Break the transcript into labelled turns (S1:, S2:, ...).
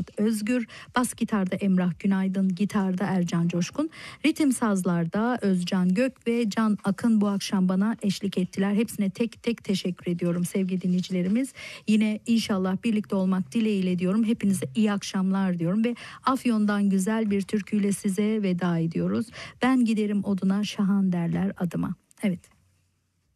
S1: Murat Özgür, bas gitarda Emrah Günaydın, gitarda Ercan Coşkun, ritim sazlarda Özcan Gök ve Can Akın bu akşam bana eşlik ettiler. Hepsine tek tek teşekkür ediyorum sevgili dinleyicilerimiz. Yine inşallah birlikte olmak dileğiyle diyorum. Hepinize iyi akşamlar diyorum ve Afyon'dan güzel bir türküyle size veda ediyoruz. Ben giderim oduna şahan derler adıma. Evet.